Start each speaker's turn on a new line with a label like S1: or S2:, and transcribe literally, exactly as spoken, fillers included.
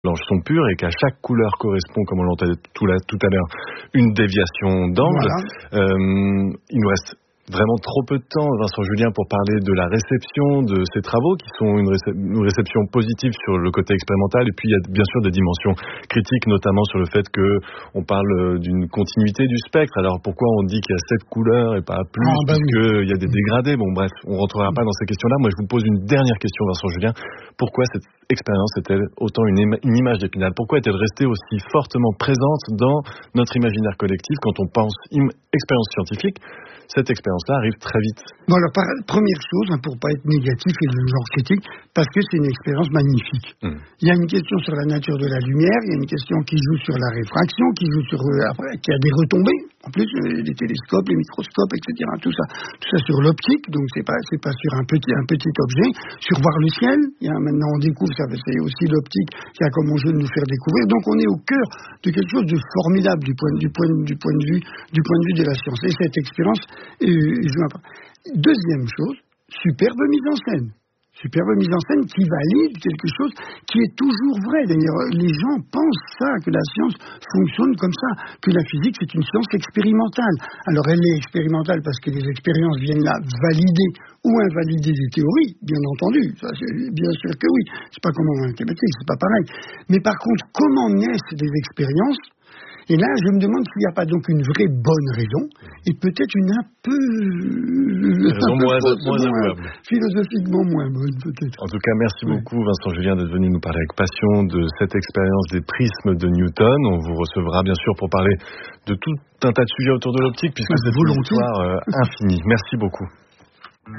S1: blanches sont pures et qu'à chaque couleur correspond, comme on l'entendait tout, là, tout à l'heure, une déviation d'angle. Voilà. Euh, il nous reste vraiment trop peu de temps, Vincent Julien, pour parler de la réception de ces travaux qui sont une, récep- une réception positive sur le côté expérimental, et puis il y a bien sûr des dimensions critiques, notamment sur le fait qu'on parle d'une continuité du spectre. Alors pourquoi on dit qu'il y a sept couleurs et pas plus, ah, bah puisqu'il oui. y a des dégradés. Bon bref, on ne rentrera pas dans ces questions-là. Moi je vous pose une dernière question, Vincent Julien. Pourquoi cette expérience est-elle autant une, ima- une image d'Épinal? Pourquoi est-elle restée aussi fortement présente dans notre imaginaire collectif quand on pense im- expérience scientifique? Cette expérience-là arrive très vite.
S2: Bon, alors, par, première chose, hein, pour pas être négatif et le genre critique, parce que c'est une expérience magnifique. Mmh. Il y a une question sur la nature de la lumière, il y a une question qui joue sur la réfraction, qui joue sur, euh, après, qui a des retombées. En plus, euh, les télescopes, les microscopes, et cetera. Tout ça, tout ça sur l'optique. Donc, c'est pas, c'est pas sur un petit, un petit objet. Sur voir le ciel, il y a maintenant, on découvre ça, c'est aussi l'optique qui a comme enjeu de nous faire découvrir. Donc, on est au cœur de quelque chose de formidable du point, du point, du point de vue, du point de vue de la science. Et cette expérience, euh, je vois pas. Deuxième chose, superbe mise en scène. Superbe mise en scène qui valide quelque chose qui est toujours vrai. D'ailleurs, les gens pensent ça, que la science fonctionne comme ça, que la physique, c'est une science expérimentale. Alors, elle est expérimentale parce que les expériences viennent là valider ou invalider des théories, bien entendu. Ça, c'est bien sûr que oui. C'est pas comme en mathématiques, c'est pas pareil. Mais par contre, comment naissent des expériences? Et là, je me demande s'il n'y a pas donc une vraie bonne raison, et peut-être une un peu...
S1: raison moins, moins avouable.
S2: Philosophiquement moins bonne, peut-être.
S1: En tout cas, merci oui. beaucoup, Vincent Julien, d'être venu nous parler avec passion de cette expérience des prismes de Newton. On vous recevra, bien sûr, pour parler de tout un tas de sujets autour de l'optique, puisque c'est une histoire euh, infinie. Merci beaucoup.